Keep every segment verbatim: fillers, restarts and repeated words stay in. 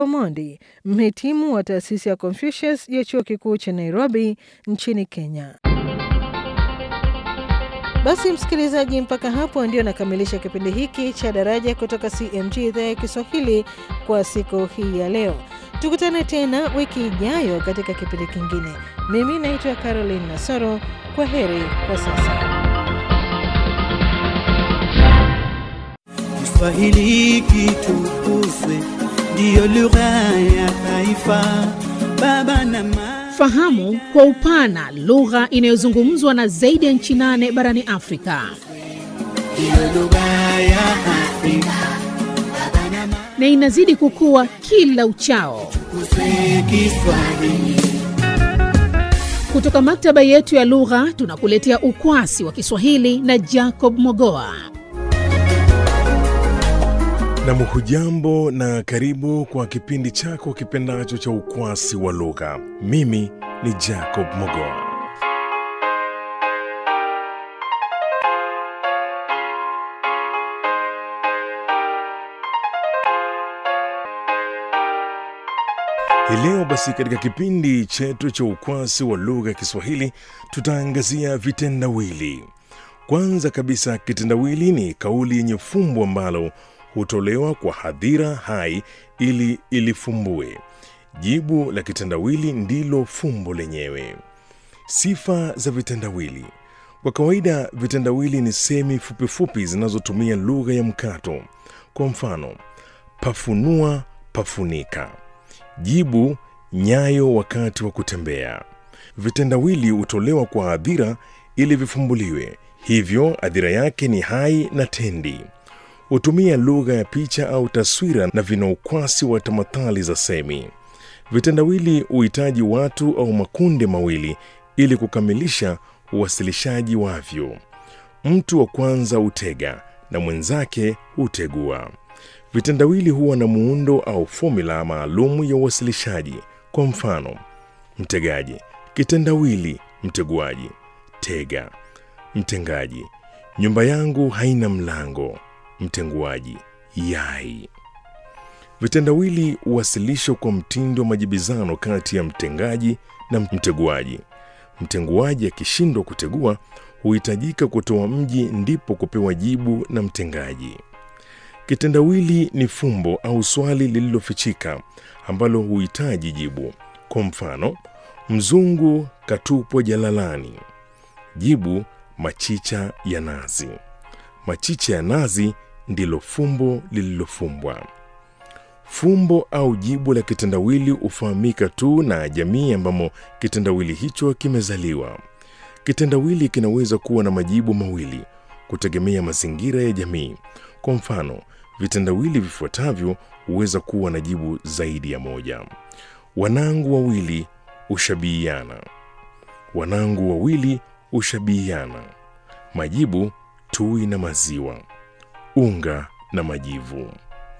Omondi, mhitimu wa taasisi ya Confucius ya chuo kikuu cha Nairobi nchini Kenya. Basi msikilizaji, mpaka hapo ndio nakamilisha kipindi hiki cha Daraja kutoka C M G idhaa ya Kiswahili kwa siku hii ya leo. Tukutane tena wiki ijayo katika kipindi kingine. Mimi naitwa Caroline Nasoro. Kwa heri kwa sasa. Kiswahili kitukuzwe, ndiyo lugha ya taifa. Baba na mama, fahamu kwa upana lugha inayozungumzwa na zaidi ya nchi nane barani Afrika. ndiyo lugha ya Afrika. Baba na mama, Na inazidi kukua kila uchao. tukuzwe Kiswahili. Kutoka maktaba yetu ya lugha tunakuletea ukwasi wa Kiswahili na Jacob Mogoa. Na mhujambo na karibu kwa kipindi chako kipendacho cha ukwasi wa lugha. Mimi ni Jacob Mogoa. Leo basi katika kipindi chetu cha ukwasi wa lugha ya Kiswahili tutaangazia vitendawili. Kwanza kabisa, kitendawili ni kauli yenye fumbo ambalo hutolewa kwa hadhira hai ili ilifumbue. Jibu la kitendawili ndilo fumbo lenyewe. Sifa za vitendawili. Kwa kawaida vitendawili ni semi fupi fupi zinazotumia lugha ya mkato. Kwa mfano, pafunua, pafunika. Jibu, nyayo wakati wa kutembea. Vitendawili hutolewa kwa hadhira ili vifumbuliwe. Hivyo hadhira yake ni hai na tendi. Hutumia lugha ya picha au taswira na vina ukwasi wa tamathali za semi. Vitendawili huhitaji watu au makundi mawili ili kukamilisha uwasilishaji wavyo. Mtu wa kwanza hutega na mwenzake hutegua. Vitendawili huwa na muundo au formula maalum ya uwasilishaji. Kwa mfano, mtegaji, kitendawili, mteguaji. Tega, mtengaji, nyumba yangu haina mlango. Mtenguaji, yai. Vitendawili huwasilishwa kwa mtindo wa majibizano kati ya mtengaji na mteguaji. Mtenguaji akishindwa kutegua huhitajika kutoa mji ndipo kupewa jibu na mtengaji. Kitendawili ni fumbo au swali lililofichika ambalo huhitaji jibu. Kwa mfano, mzungu katupwa jalalani. Jibu, machicha ya nazi. Machicha ya nazi ndilo fumbo lililofumbwa. Fumbo au jibu la kitendawili hufahamika tu na jamii ambamo kitendawili hicho kimezaliwa. Kitendawili kinaweza kuwa na majibu mawili kutegemea mazingira ya jamii. Kwa mfano, vitendawili vifuatavyo huweza kuwa na jibu zaidi ya moja. Wanangu wawili ushabihiana. Wanangu wawili ushabihiana. Majibu, tui na maziwa, unga na majivu.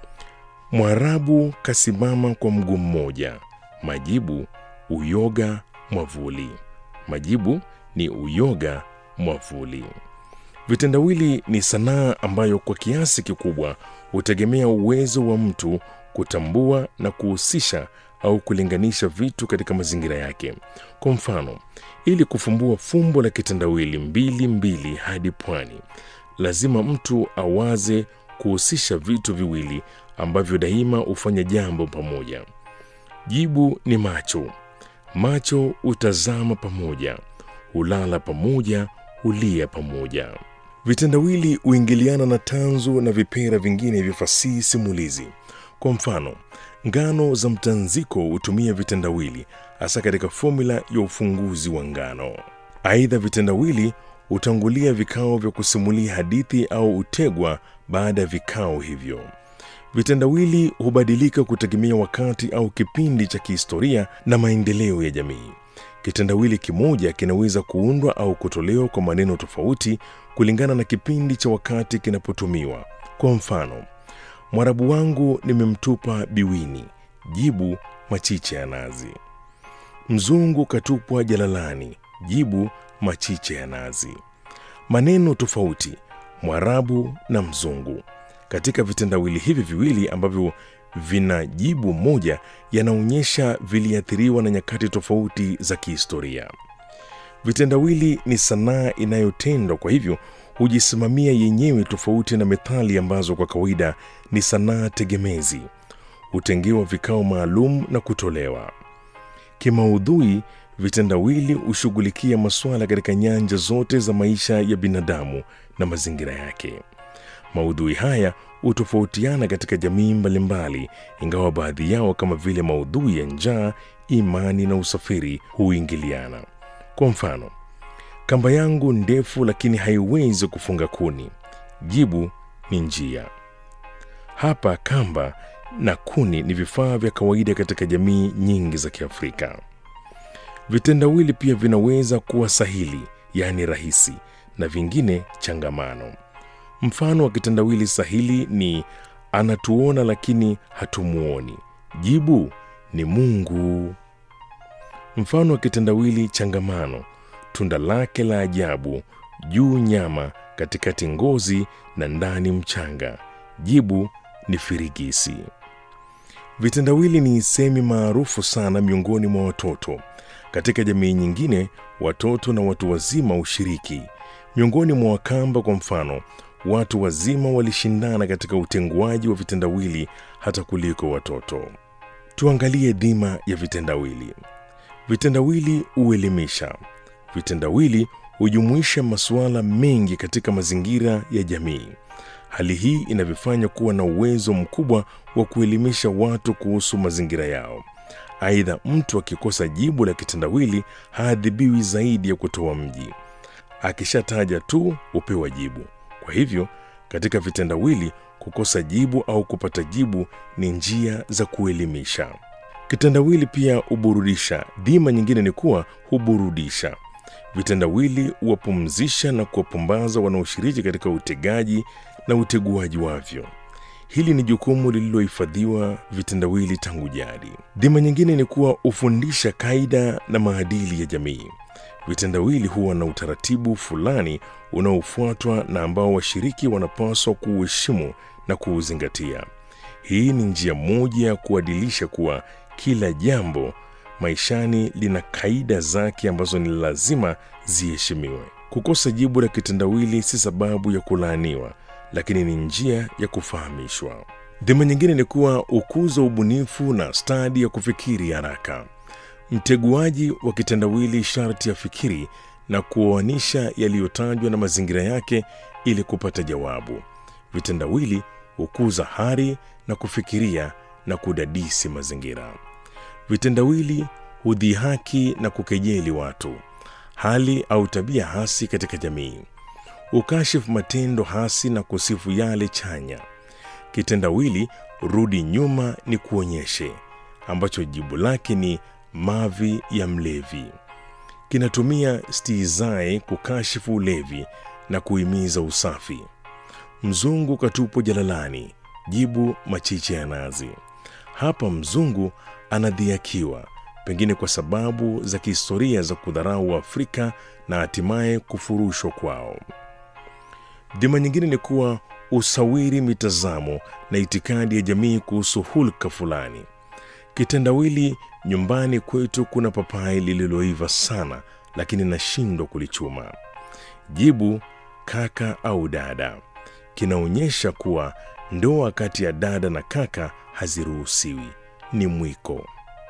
Mwarabu kasimama kwa mguu mmoja. Majibu, uyoga mwavuli. Majibu ni uyoga mwavuli. Vitendawili ni sanaa ambayo kwa kiasi kikubwa hutegemea uwezo wa mtu kutambua na kuhusisha au kulinganisha vitu katika mazingira yake. Kwa mfano, ili kufumbua fumbo la kitendawili mbili mbili hadi pwani, lazima mtu awaze kuhusisha vitu viwili ambavyo daima hufanya jambo pamoja. Jibu ni macho. Macho utazama pamoja, hulala pamoja, hulia pamoja. Vitendawili huingiliana na tanzu na vipera vingine vya fasihi simulizi. Kwa mfano, ngano za mtanziko hutumia vitendawili hasa katika formula ya ufunguzi wa ngano. Aidha, vitendawili hutangulia vikao vya kusimulia hadithi au hutegwa baada ya vikao hivyo. Vitendawili hubadilika kutegemea wakati au kipindi cha kihistoria na maendeleo ya jamii. Kitendawili kimoja kinaweza kuundwa au kutolewa kwa maneno tofauti kulingana na kipindi cha wakati kinapotumiwa. Kwa mfano, Mwarabu wangu nimemtupa biwini. Jibu, machicha ya nazi. Mzungu katupwa jalalani. Jibu, machicha ya nazi. Maneno tofauti, Mwarabu na mzungu. Katika vitendawili hivi viwili ambavyo vina jibu moja yanaonyesha viliathiriwa na nyakati tofauti za kihistoria. Vitendawili ni sanaa inayotendwa, kwa hivyo hujisimamia yenyewe, tofauti na methali ambazo kwa kawaida ni sanaa tegemezi, hutengewa vikao maalum na kutolewa. Kimaudhui, vitendawili hushughulikia masuala katika nyanja zote za maisha ya binadamu na mazingira yake. Maudhui haya hutofautiana katika jamii mbalimbali, ingawa baadhi yao kama vile maudhui ya njaa, imani na usafiri huingiliana. Kwa mfano, kamba yangu ndefu lakini haiwezi kufunga kuni. Jibu ni njia. Hapa kamba na kuni ni vifaa vya kawaida katika jamii nyingi za Kiafrika. Vitendawili pia vinaweza kuwa sahili, yaani rahisi, na vingine changamano. Mfano wa kitendawili sahili ni anatuona lakini hatumuoni. Jibu ni Mungu. Mfano wa kitendawili changamano, tunda lake la ajabu, juu nyama, katikati ngozi na ndani mchanga. Jibu ni firigisi. Vitendawili ni semi maarufu sana miongoni mwa watoto. Katika jamii nyingine, watoto na watu wazima ushiriki. Miongoni mwa Wakamba kwa mfano, watu wazima walishindana katika utenguaji wa vitendawili hata kuliko watoto. Tuangalie dhima ya vitendawili. Vitendawili huelimisha. Vitendawili hujumuisha masuala mengi katika mazingira ya jamii. Hali hii inavifanya kuwa na uwezo mkubwa wa kuelimisha watu kuhusu mazingira yao. Aidha, mtu akikosa jibu la kitendawili haadhibiwi zaidi ya kutoa mji. Akishataja tu upewa jibu. Kwa hivyo, katika vitendawili, kukosa jibu au kupata jibu ni njia za kuelimisha. Kitendawili pia huburudisha. Dhima nyingine ni kuwa huburudisha. Vitendawili huwapumzisha na kuwapumbaza wanaoshiriki katika utegaji na uteguaji wavyo. Hili ni jukumu lililohifadhiwa vitendawili tangu jadi. Dhima nyingine ni kuwa hufundisha kaida na maadili ya jamii. Vitendawili huwa na utaratibu fulani unaofuatwa na ambao washiriki wanapaswa kuuheshimu na kuuzingatia. Hii ni njia moja ya kuadilisha kuwa kila jambo maishani lina kaida zake ambazo ni lazima ziheshimiwe. Kukosa jibu la kitendawili si sababu ya kulaaniwa, lakini ni njia ya kufahamishwa. Dhima nyingine ni kuwa ukuza ubunifu na stadi ya kufikiri haraka. Mteguaji wa kitendawili sharti afikiri na kuoanisha yaliyotajwa na mazingira yake ili kupata jawabu. Vitendawili hukuza hari na kufikiria na kudadisi mazingira. Vitendawili hudhihaki na kukejeli watu, hali au tabia hasi katika jamii. Ukashifu matendo hasi na kusifu yale chanya. Kitendawili rudi nyuma ni kuonyeshe, ambacho jibu lake ni mavi ya mlevi. Kinatumia stihizai kukashifu ulevi na kuhimiza usafi. Mzungu katupo jalalani. Jibu machiche ya nazi. Hapa mzungu anadhiakiwa, pengine kwa sababu za kihistoria za kudharau Afrika na hatimaye kufurushwa kwao. Dhima nyingine ni kuwa usawiri mitazamo na itikadi ya jamii kuhusu hulka fulani. Kitendawili nyumbani kwetu kuna papai lililoiva sana lakini nashindwa kulichuma. Jibu kaka au dada. Kinaonyesha kuwa ndoa kati ya dada na kaka haziruhusiwi, ni mwiko.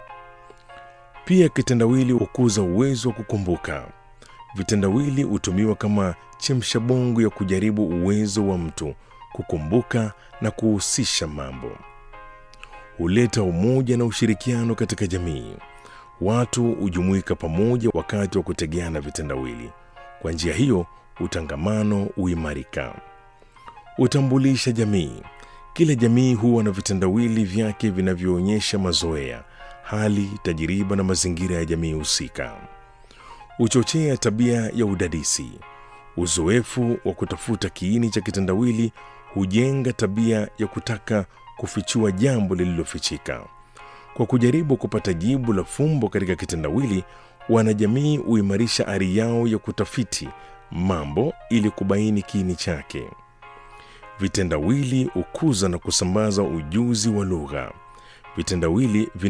Pia kitendawili hukuza uwezo wa kukumbuka. Vitendawili hutumiwa kama chemshabongo ya kujaribu uwezo wa mtu kukumbuka na kuhusisha mambo. Huleta umoja na ushirikiano katika jamii. Watu hujumuika pamoja wakati wa kutegeana vitendawili. Kwa njia hiyo, utangamano huimarika. Utambulisha jamii. Kila jamii huwa na vitendawili vyake vinavyoonyesha mazoea, hali, tajiriba na mazingira ya jamii husika. Uchochea tabia ya udadisi. Uzoefu wa kutafuta kiini cha kitendawili hujenga tabia ya kutaka kufichua jambo lililofichika. Kwa kujaribu kupata jibu la fumbo katika kitendawili, wanajamii huimarisha ari yao ya kutafiti mambo ili kubaini kiini chake. Vitendawili hukuza na kusambaza ujuzi wa lugha. Vitendawili